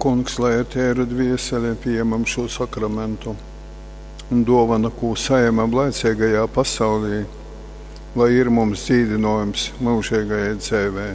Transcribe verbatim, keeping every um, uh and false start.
Kungs, lai ar tēru dvieseli pieņemam šo sakramentu un dovana, ko saimam laicīgajā pasaulī, lai ir mums dzīdinojums mūžīgajai dzīvē.